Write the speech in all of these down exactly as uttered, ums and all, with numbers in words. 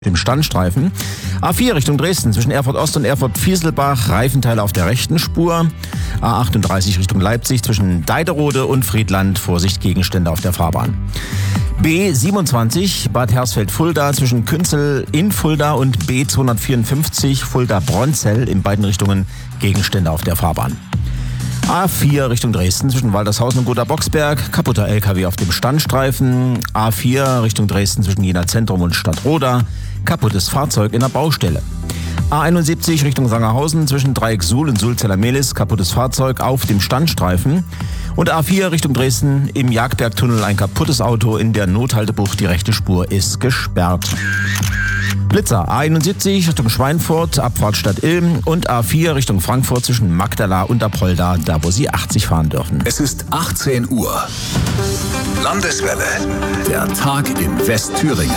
Dem Standstreifen. A vier Richtung Dresden zwischen Erfurt Ost und Erfurt Vieselbach, Reifenteile auf der rechten Spur. A achtunddreißig Richtung Leipzig zwischen Deiderode und Friedland, Vorsicht Gegenstände auf der Fahrbahn. B siebenundzwanzig Bad Hersfeld-Fulda zwischen Künzel in Fulda und B zweihundertvierundfünfzig Fulda-Bronzell in beiden Richtungen, Gegenstände auf der Fahrbahn. A vier Richtung Dresden zwischen Waltershausen und Gotha Boxberg, kaputter L K W auf dem Standstreifen. A vier Richtung Dresden zwischen Jena Zentrum und Stadtroda, kaputtes Fahrzeug in der Baustelle. A einundsiebzig Richtung Sangerhausen zwischen Dreieck Suhl und Sulzeller-Mehlis, kaputtes Fahrzeug auf dem Standstreifen. Und A vier Richtung Dresden im Jagdbergtunnel ein kaputtes Auto in der Nothaltebucht, die rechte Spur ist gesperrt. Blitzer A einundsiebzig Richtung Schweinfurt, Abfahrt Stadt Ilm und A vier Richtung Frankfurt zwischen Magdala und Apolda, da wo Sie achtzig fahren dürfen. Es ist achtzehn Uhr. Landeswelle. Der Tag in Westthüringen.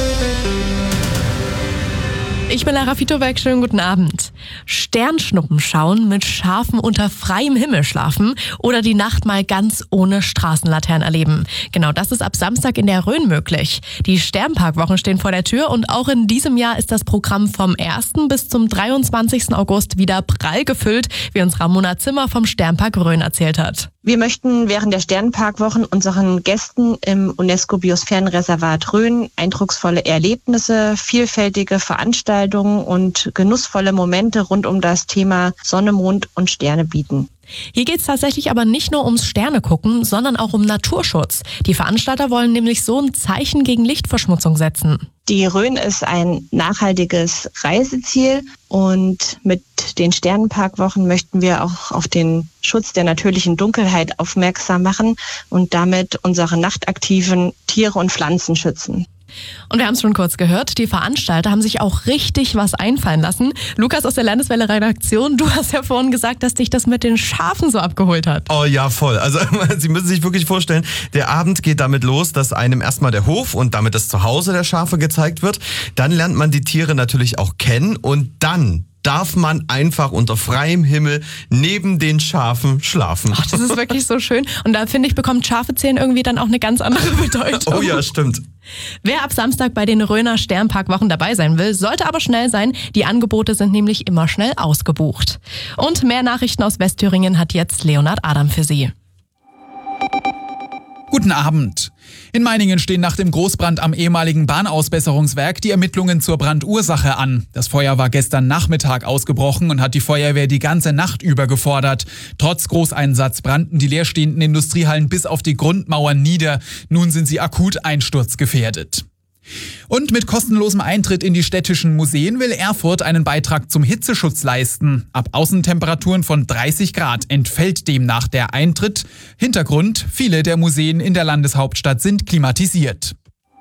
Ich bin Lara Fitowek, schönen guten Abend. Sternschnuppen schauen, mit Schafen unter freiem Himmel schlafen oder die Nacht mal ganz ohne Straßenlaternen erleben. Genau das ist ab Samstag in der Rhön möglich. Die Sternparkwochen stehen vor der Tür und auch in diesem Jahr ist das Programm vom ersten bis zum dreiundzwanzigsten August wieder prall gefüllt, wie uns Ramona Zimmer vom Sternpark Rhön erzählt hat. Wir möchten während der Sternparkwochen unseren Gästen im UNESCO-Biosphärenreservat Rhön eindrucksvolle Erlebnisse, vielfältige Veranstaltungen und genussvolle Momente rund um das Thema Sonne, Mond und Sterne bieten. Hier geht es tatsächlich aber nicht nur ums Sterne gucken, sondern auch um Naturschutz. Die Veranstalter wollen nämlich so ein Zeichen gegen Lichtverschmutzung setzen. Die Rhön ist ein nachhaltiges Reiseziel und mit den Sternenparkwochen möchten wir auch auf den Schutz der natürlichen Dunkelheit aufmerksam machen und damit unsere nachtaktiven Tiere und Pflanzen schützen. Und wir haben es schon kurz gehört, die Veranstalter haben sich auch richtig was einfallen lassen. Lukas aus der Landeswelle-Redaktion, du hast ja vorhin gesagt, dass dich das mit den Schafen so abgeholt hat. Oh ja, voll. Also Sie müssen sich wirklich vorstellen, der Abend geht damit los, dass einem erstmal der Hof und damit das Zuhause der Schafe gezeigt wird. Dann lernt man die Tiere natürlich auch kennen und dann darf man einfach unter freiem Himmel neben den Schafen schlafen. Ach, das ist wirklich so schön. Und da, finde ich, bekommt Schafe zählen irgendwie dann auch eine ganz andere Bedeutung. Oh ja, stimmt. Wer ab Samstag bei den Rhöner Sternparkwochen dabei sein will, sollte aber schnell sein. Die Angebote sind nämlich immer schnell ausgebucht. Und mehr Nachrichten aus Westthüringen hat jetzt Leonhard Adam für Sie. Guten Abend. In Meiningen stehen nach dem Großbrand am ehemaligen Bahnausbesserungswerk die Ermittlungen zur Brandursache an. Das Feuer war gestern Nachmittag ausgebrochen und hat die Feuerwehr die ganze Nacht über gefordert. Trotz Großeinsatz brannten die leerstehenden Industriehallen bis auf die Grundmauern nieder. Nun sind sie akut einsturzgefährdet. Und mit kostenlosem Eintritt in die städtischen Museen will Erfurt einen Beitrag zum Hitzeschutz leisten. Ab Außentemperaturen von dreißig Grad entfällt demnach der Eintritt. Hintergrund: viele der Museen in der Landeshauptstadt sind klimatisiert.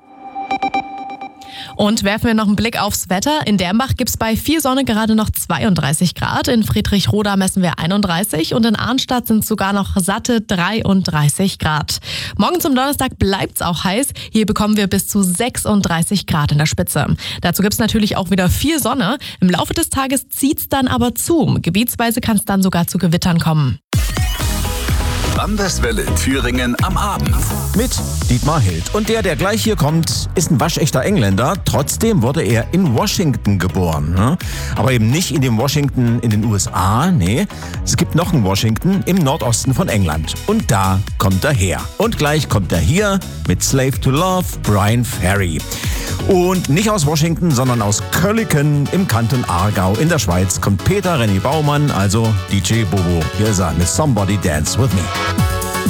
Und werfen wir noch einen Blick aufs Wetter. In Dernbach gibt's bei viel Sonne gerade noch zweiunddreißig Grad. In Friedrichroda messen wir einunddreißig und in Arnstadt sind sogar noch satte dreiunddreißig Grad. Morgen zum Donnerstag bleibt's auch heiß. Hier bekommen wir bis zu sechsunddreißig Grad in der Spitze. Dazu gibt's natürlich auch wieder viel Sonne. Im Laufe des Tages zieht's dann aber zu. Gebietsweise kann es dann sogar zu Gewittern kommen. Landeswelle Thüringen am Abend. Mit Dietmar Hild. Und der, der gleich hier kommt, ist ein waschechter Engländer. Trotzdem wurde er in Washington geboren. Ne? Aber eben nicht in dem Washington in den U S A. Nee, es gibt noch ein Washington im Nordosten von England. Und da kommt er her. Und gleich kommt er hier mit Slave to Love, Brian Ferry. Und nicht aus Washington, sondern aus Kölliken im Kanton Aargau in der Schweiz kommt Peter René Baumann, also D J Bobo. Hier ist er mit Somebody Dance With Me.